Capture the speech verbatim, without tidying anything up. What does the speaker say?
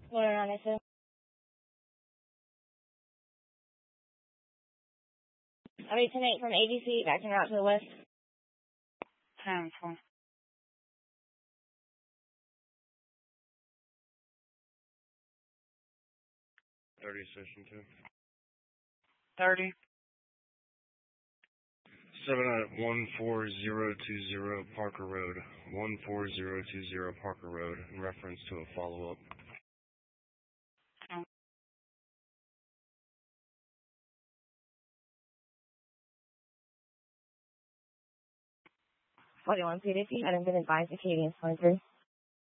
Going on this. I mean, tonight from A D C, backing out to the west. ten four. thirty, session two. thirty. seven at one four zero two zero Parker Road. one four zero two zero Parker Road, in reference to a follow-up. forty-one P D C, having been advised to Acadian twenty-three.